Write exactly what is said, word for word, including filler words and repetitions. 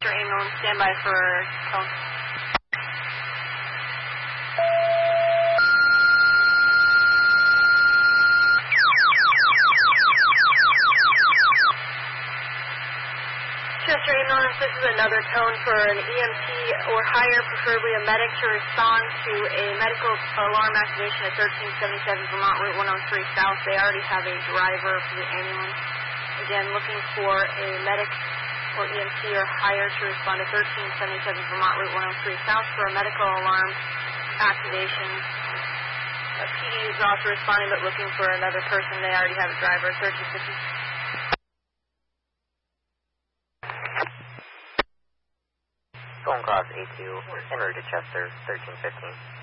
Ambulance, stand by for phone. Chester Ambulance, this is another tone for an E M T or higher, preferably a medic, to respond to a medical alarm activation at thirteen seventy-seven Vermont Route one oh three South. They already have a driver for the ambulance. Again, looking for a medic or E M T or higher to respond to thirteen seventy-seven Vermont Route one oh three South for a medical alarm activation. A P D is also responding but looking for another person. They already have a driver, thirteen fifty. Phone cross A two, en route to Chester, thirteen fifteen.